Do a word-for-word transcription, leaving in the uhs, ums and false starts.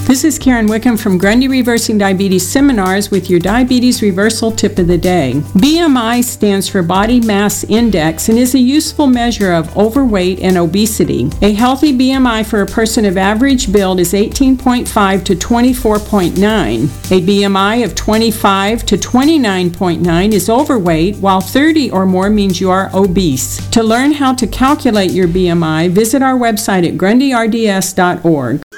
This is Karen Wickham from Grundy Reversing Diabetes Seminars with your Diabetes Reversal Tip of the Day. B M I stands for Body Mass Index and is a useful measure of overweight and obesity. A healthy B M I for a person of average build is eighteen point five to twenty-four point nine. A B M I of twenty-five to twenty-nine point nine is overweight, while thirty or more means you are obese. To learn how to calculate your B M I, visit our website at grundy r d s dot org.